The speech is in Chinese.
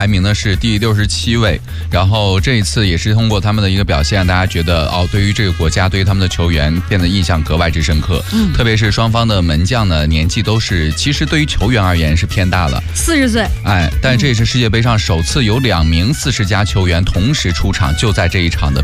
排名呢是第67位，然后这一次也是通过他们的一个表现，大家觉得对于这个国家，对于他们的球员变得印象格外之深刻。特别是双方的门将呢，年纪都是其实对于球员而言是偏大了 ，40岁。 但这也是世界杯上首次有2名40加球员同时出场，就在这一场的